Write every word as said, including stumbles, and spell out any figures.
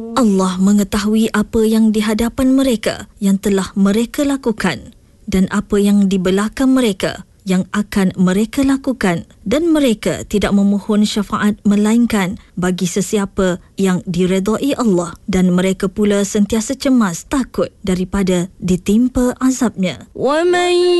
Allah mengetahui apa yang di hadapan mereka yang telah mereka lakukan dan apa yang di belakang mereka yang akan mereka lakukan, dan mereka tidak memohon syafaat melainkan bagi sesiapa yang diredai Allah, dan mereka pula sentiasa cemas takut daripada ditimpa azabnya.